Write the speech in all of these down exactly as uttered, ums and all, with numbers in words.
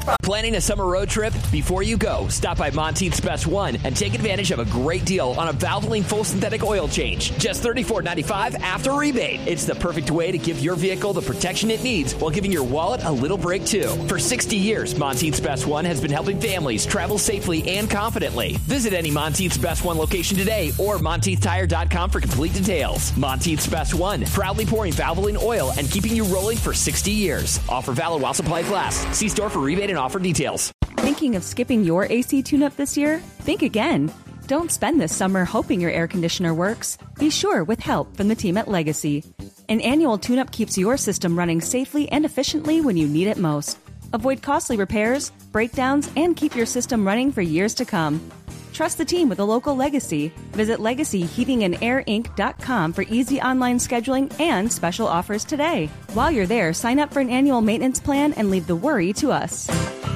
Planning a summer road trip? Before you go, stop by Monteith's Best One and take advantage of a great deal on a Valvoline full synthetic oil change. Just thirty-four ninety-five after rebate. It's the perfect way to give your vehicle the protection it needs while giving your wallet a little break too. For sixty years, Monteith's Best One has been helping families travel safely and confidently. Visit any Monteith's Best One location today or Monteith Tire dot com for complete details. Monteith's Best One, proudly pouring Valvoline oil and keeping you rolling for sixty years. Offer valid while supplies last. See store for rebate and offer details. Thinking of skipping your A C tune-up this year? Think again. Don't spend this summer hoping your air conditioner works. Be sure with help from the team at Legacy. An annual tune-up keeps your system running safely and efficiently when you need it most. Avoid costly repairs, breakdowns, and keep your system running for years to come. Trust the team with a local Legacy. Visit legacy heating and air inc dot com for easy online scheduling and special offers today. While you're there, sign up for an annual maintenance plan and leave the worry to us.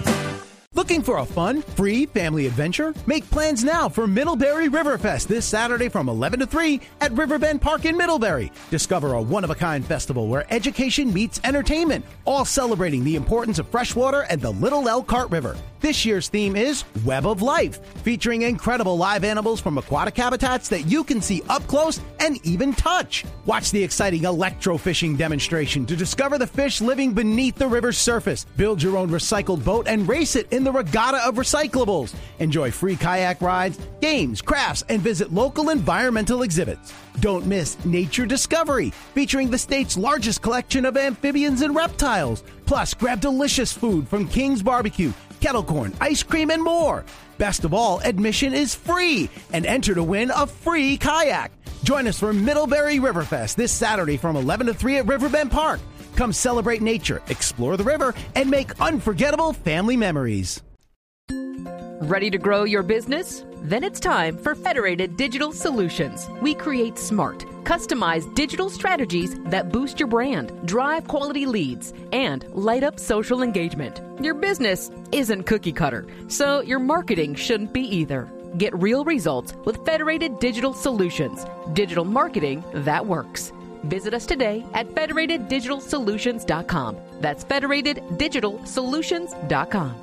Looking for a fun, free family adventure? Make plans now for Middlebury Riverfest this Saturday from eleven to three at Riverbend Park in Middlebury. Discover a one-of-a-kind festival where education meets entertainment, all celebrating the importance of freshwater and the Little Elkhart River. This year's theme is Web of Life, featuring incredible live animals from aquatic habitats that you can see up close and even touch. Watch the exciting electrofishing demonstration to discover the fish living beneath the river's surface. Build your own recycled boat and race it in the Regatta of Recyclables. Enjoy free kayak rides, games, crafts, and visit local environmental exhibits. Don't miss Nature Discovery, featuring the state's largest collection of amphibians and reptiles. Plus, grab delicious food from King's Barbecue, kettle corn, ice cream, and more. Best of all, admission is free, and enter to win a free kayak. Join us for Middlebury Riverfest this Saturday from eleven to three at Riverbend Park. Come celebrate nature, explore the river, and make unforgettable family memories. Ready to grow your business? Then it's time for Federated Digital Solutions. We create smart, customized digital strategies that boost your brand, drive quality leads, and light up social engagement. Your business isn't cookie cutter, so your marketing shouldn't be either. Get real results with Federated Digital Solutions. Digital marketing that works. Visit us today at federated digital solutions dot com. That's federated digital solutions dot com.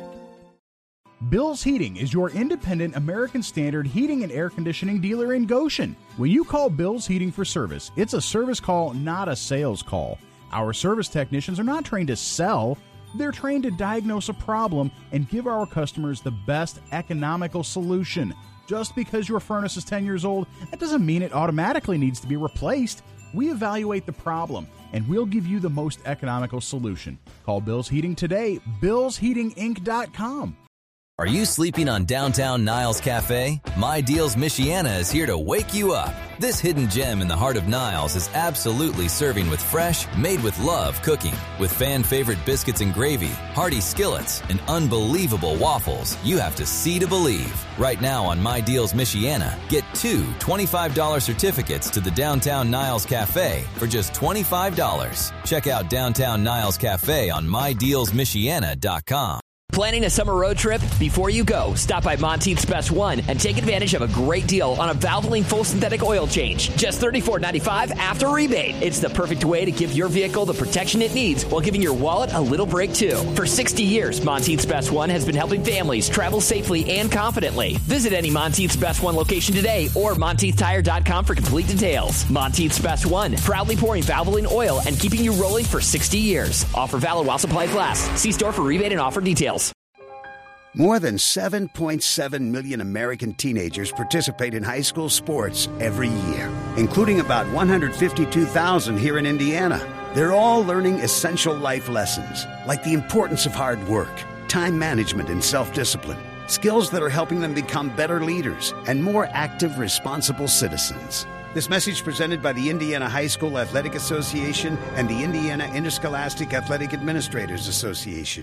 Bill's Heating is your independent American Standard heating and air conditioning dealer in Goshen. When you call Bill's Heating for service, it's a service call, not a sales call. Our service technicians are not trained to sell. They're trained to diagnose a problem and give our customers the best economical solution. Just because your furnace is ten years old, that doesn't mean it automatically needs to be replaced. We evaluate the problem, and we'll give you the most economical solution. Call Bill's Heating today, bills heating inc dot com. Are you sleeping on downtown Niles Cafe? My Deals Michiana is here to wake you up. This hidden gem in the heart of Niles is absolutely serving with fresh, made with love cooking. With fan-favorite biscuits and gravy, hearty skillets, and unbelievable waffles, you have to see to believe. Right now on My Deals Michiana, get two twenty-five dollars certificates to the Downtown Niles Cafe for just twenty-five dollars. Check out Downtown Niles Cafe on my deals michiana dot com. Planning a summer road trip? Before you go, stop by Monteith's Best One and take advantage of a great deal on a Valvoline full synthetic oil change. Just thirty-four ninety-five after rebate. It's the perfect way to give your vehicle the protection it needs while giving your wallet a little break too. For sixty years, Monteith's Best One has been helping families travel safely and confidently. Visit any Monteith's Best One location today or Monteith Tire dot com for complete details. Monteith's Best One, proudly pouring Valvoline oil and keeping you rolling for sixty years. Offer valid while supplies last. See store for rebate and offer details. More than seven point seven million American teenagers participate in high school sports every year, including about one hundred fifty-two thousand here in Indiana. They're all learning essential life lessons, like the importance of hard work, time management, and self-discipline, skills that are helping them become better leaders and more active, responsible citizens. This message presented by the Indiana High School Athletic Association and the Indiana Interscholastic Athletic Administrators Association.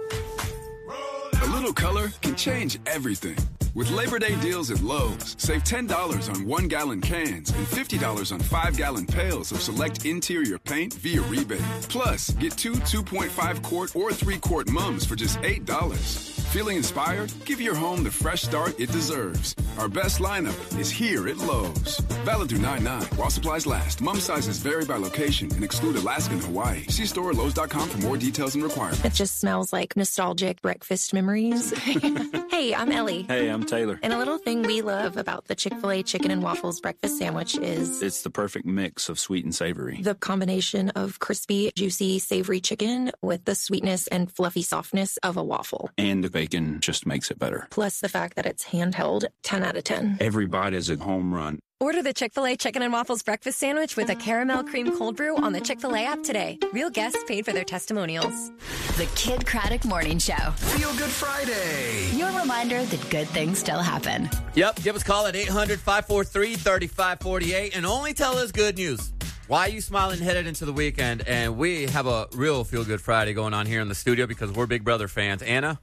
A little color can change everything. With Labor Day deals at Lowe's, save ten dollars on one-gallon cans and fifty dollars on five-gallon pails of select interior paint via rebate. Plus, get two two point five quart or three quart mums for just eight dollars. Feeling inspired? Give your home the fresh start it deserves. Our best lineup is here at Lowe's. Valid through nine nine while supplies last. Mom sizes vary by location and exclude Alaska and Hawaii. See store at Lowe's dot com for more details and requirements. It just smells like nostalgic breakfast memories. Hey, I'm Ellie. Hey, I'm Taylor. And a little thing we love about the Chick-fil-A Chicken and Waffles breakfast sandwich is... It's the perfect mix of sweet and savory. The combination of crispy, juicy, savory chicken with the sweetness and fluffy softness of a waffle. And the bacon just makes it better. Plus the fact that it's handheld, ten out of ten. Every bite is a home run. Order the Chick-fil-A Chicken and Waffles breakfast sandwich with a caramel cream cold brew on the Chick-fil-A app today. Real guests paid for their testimonials. The Kid Craddock Morning Show. Feel Good Friday. Your reminder that good things still happen. Yep. Give us a call at eight hundred, five four three, three five four eight and only tell us good news. Why are you smiling headed into the weekend? And we have a real Feel Good Friday going on here in the studio because we're Big Brother fans. Anna?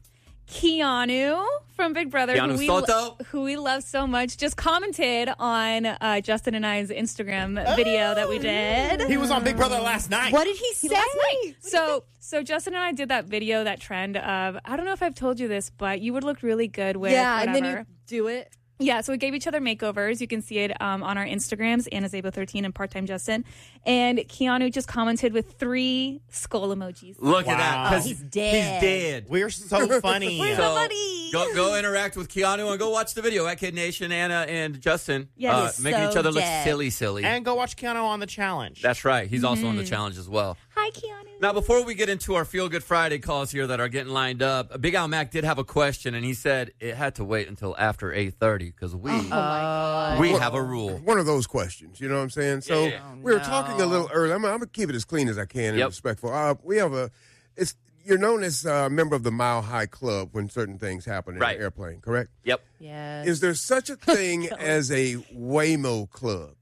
Keanu from Big Brother, Keanu who we, Soto? who we love so much, just commented on uh, Justin and I's Instagram video that we did. He was on Big Brother last night. What did he say? Last night. So, so Justin and I did that video, that trend of, I don't know if I've told you this, but you would look really good with yeah, whatever. and then you do it. Yeah, so we gave each other makeovers. You can see it um, on our Instagrams, Anna Zabo thirteen and Part-Time Justin. And Keanu just commented with three skull emojis. Look Wow. at that. 'cause He's dead. He's dead. We're so funny. We're So so funny. Go, go interact with Keanu and go watch the video at Kid Nation, Anna and Justin. Yes. uh, He's making so each other look dead. silly, silly. And go watch Keanu on the challenge. That's right. He's also on the challenge as well. Hi, Keanu. Now, before we get into our Feel Good Friday calls here that are getting lined up, Big Al Mac did have a question, and he said it had to wait until after eight thirty because we, Oh, we have a rule. One of those questions, you know what I'm saying? So Yeah, yeah. we were no. talking a little earlier. I'm, I'm going to keep it as clean as I can and Yep. respectful. Uh, we have a, it's you're known as a member of the Mile High Club when certain things happen in Right. an airplane, correct? Yep. Yes. Is there such a thing as a Waymo Club?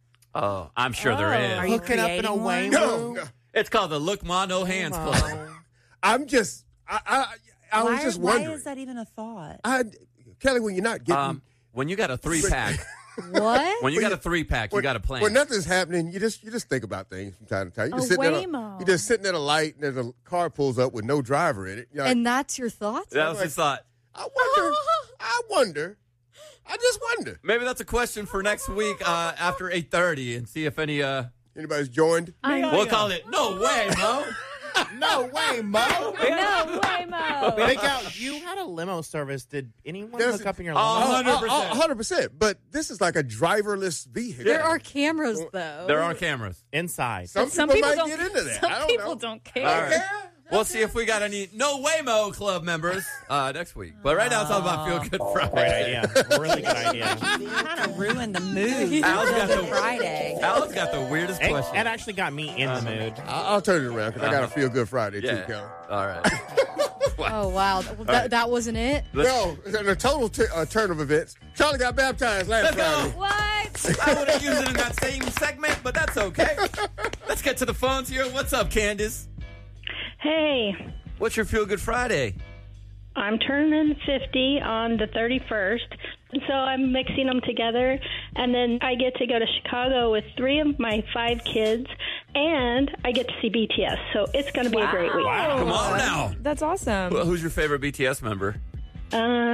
Oh, I'm sure there Are is. you Hooking up in a creating way. one? No, no. It's called the Look Ma No Hands Club. I'm just, I, I, I was why, just why wondering. is that even a thought? I, Kelly, when you're not getting, Um, when you got a three pack, What? when you got a three pack, you when, got a plan. when nothing's happening, you just you just think about things from time to time. You A just sitting at a, Waymo. you're just sitting at a light and there's a car pulls up with no driver in it. You're like, And that's your thought? that was his thought. I wonder. I wonder. I just wonder. Maybe that's a question for next week uh, after eight thirty and see if any. Uh, Anybody's joined? I we'll call it No Way, Mo. No way, Mo. No, Waymo. Big Al, you had a limo service. Did anyone There's- hook up in your Oh, limo? one hundred percent. one hundred percent. But this is like a driverless vehicle. There are cameras, though. There are cameras. Inside. Some, Some people, people might don't. get into that. Some I don't people know. don't care. All right. Yeah. We'll see if we got any No Waymo Club members uh, next week. But right now it's all about Feel Good Friday. Great idea. Really good idea. You kind of ruined the mood. Al's got the Friday. Al's got the weirdest It, question. it actually got me in the mood. I'll, I'll turn it around because I got a feel good Friday yeah. too, Kelly. All right. Oh, wow. That, that, that wasn't it? No, in a total t- uh, turn of events, Charlie got baptized last Let's go. Friday. What? I would have used it in that same segment, but that's okay. Let's get to the phones here. What's up, Candace? Hey, What's your Feel Good Friday? I'm turning fifty on the thirty-first, so I'm mixing them together, and then I get to go to Chicago with three of my five kids, and I get to see B T S, so it's going to be a great week. Come on now. That's awesome. Well, who's your favorite B T S member? Uh,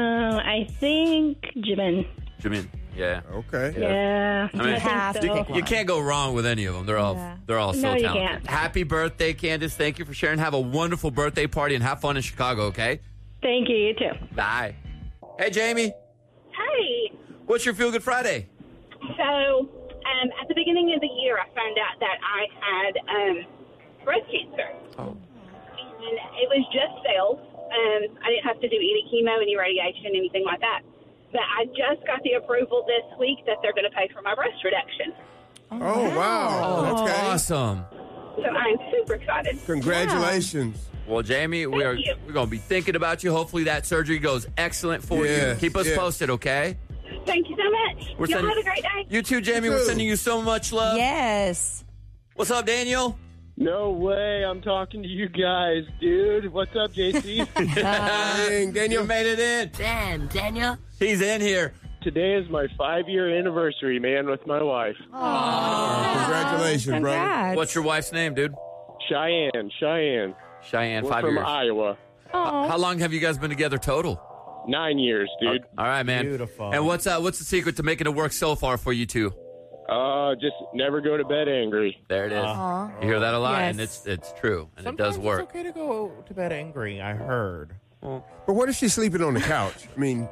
I think Jimin. Jimin. Yeah. Okay. Yeah, I mean, I think so. you, you can't go wrong with any of them. They're all Yeah. they're all so No, you talented. can't. Happy birthday, Candace. Thank you for sharing. Have a wonderful birthday party and have fun in Chicago, okay? Thank you, you too. Bye. Hey, Jamie. Hey. What's your Feel Good Friday? So, um, at the beginning of the year, I found out that I had um, breast cancer. Oh. And it was just cells. Um, I didn't have to do any chemo, any radiation, anything like that. But I just got the approval this week that they're going to pay for my breast reduction. Oh, wow. Oh, Okay. awesome. So I'm super excited. Congratulations. Well, Jamie, we are you. we're going to be thinking about you. Hopefully that surgery goes excellent for Yes, you. Keep us yes. posted, okay? Thank you so much. We're Y'all sending- have a great day. You too, Jamie. You We're too. sending you so much love. Yes. What's up, Daniel? No way. I'm talking to you guys, dude. What's up, J C? Dang, Daniel. You made it in. Damn, Daniel. He's in here. Today is my five-year anniversary, man, with my wife. Congratulations, brother. Congrats. What's your wife's name, dude? Cheyenne, Cheyenne. Cheyenne, We're five from years. Iowa. Aw. How long have you guys been together total? nine years, dude. All right, man. Beautiful. And what's uh, what's the secret to making it work so far for you two? Uh, just never go to bed angry. There it is. Uh-huh. You hear that a lot, Yes. and it's it's true, and Sometimes it does work. It's okay to go to bed angry, I heard. But what if she's sleeping on the couch? I mean,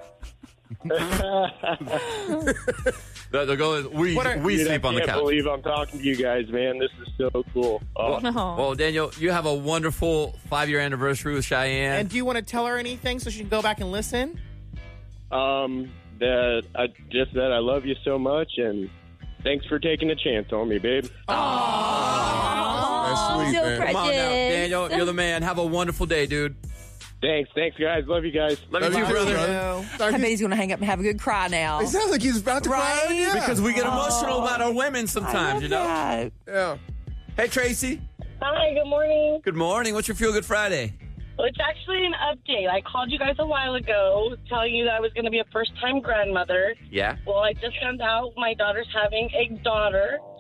the, the goal is we What are- we Dude, sleep I on the can't couch. believe I'm talking to you guys, man. This is so cool. Oh. Well, well, Daniel, you have a wonderful five-year anniversary with Cheyenne. And do you want to tell her anything so she can go back and listen? Um, that I just that I love you so much, and thanks for taking a chance on me, babe. that's sweet, so man. Come on now, precious. Daniel, you're the man. Have a wonderful day, dude. Thanks, thanks, guys. Love you guys. Love you too, brother. I bet he's going to hang up and have a good cry now. It sounds like he's about to cry. Right? Yeah. Because we get emotional about our women sometimes, you know. that. yeah. Hey, Tracy. Hi, good morning. Good morning. What's your Feel Good Friday? Well, it's actually an update. I called you guys a while ago telling you that I was going to be a first-time grandmother. Yeah. Well, I just found out my daughter's having a daughter,